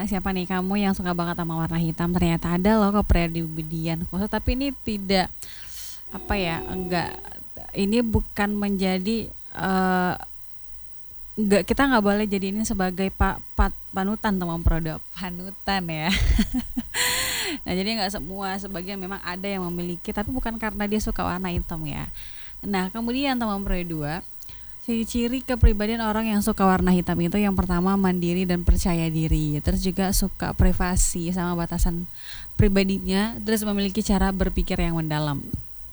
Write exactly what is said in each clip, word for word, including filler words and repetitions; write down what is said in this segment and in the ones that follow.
siapa siapa nih kamu yang suka banget sama warna hitam, ternyata ada loh kepribadian khusus, tapi ini tidak apa ya, enggak, ini bukan menjadi eh, enggak, kita nggak boleh jadi ini sebagai pa, pat, panutan teman produk panutan ya. Nah jadi nggak semua, sebagian memang ada yang memiliki, tapi bukan karena dia suka warna hitam ya. Nah kemudian teman pro dua, ciri-ciri kepribadian orang yang suka warna hitam itu yang pertama mandiri dan percaya diri, terus juga suka privasi sama batasan pribadinya, terus memiliki cara berpikir yang mendalam.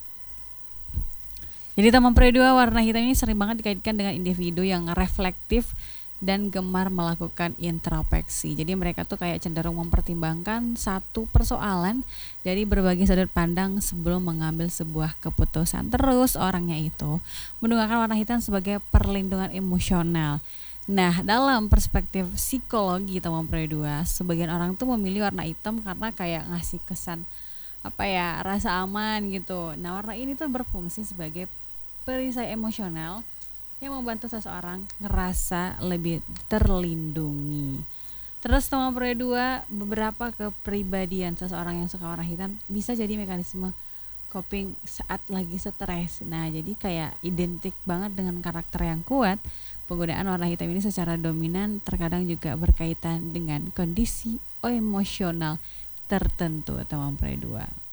Jadi teman pro dua, warna hitam ini sering banget dikaitkan dengan individu yang reflektif dan gemar melakukan introspeksi. Jadi mereka tuh kayak cenderung mempertimbangkan satu persoalan dari berbagai sudut pandang sebelum mengambil sebuah keputusan. Terus orangnya itu menggunakan warna hitam sebagai perlindungan emosional. Nah, dalam perspektif psikologi teman pro dua, sebagian orang tuh memilih warna hitam karena kayak ngasih kesan apa ya, rasa aman gitu. Nah, warna ini tuh berfungsi sebagai perisai emosional yang membantu seseorang ngerasa lebih terlindungi. Terus teman pro dua, beberapa kepribadian seseorang yang suka warna hitam bisa jadi mekanisme coping saat lagi stres. Nah, jadi kayak identik banget dengan karakter yang kuat. Penggunaan warna hitam ini secara dominan terkadang juga berkaitan dengan kondisi emosional tertentu teman pro dua.